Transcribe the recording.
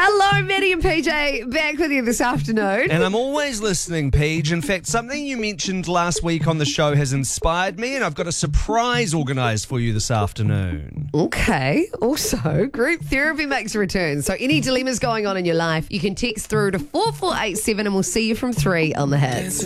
Hello, Maddie and PJ, back with you this afternoon. And I'm always listening, Paige. In fact, something you mentioned last week on the show has inspired me, and I've got a surprise organised for you this afternoon. Okay. Also, group therapy makes a return. So any dilemmas going on in your life, you can text through to 4487 and we'll see you from 3 on the Hits.